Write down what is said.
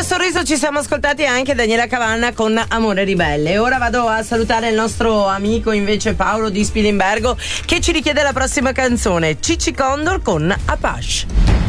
Mio Sorriso ci siamo ascoltati anche Daniela Cavanna con Amore Ribelle. Ora vado a salutare il nostro amico invece Paolo di Spilimbergo che ci richiede la prossima canzone, Cicci Condor con Apache.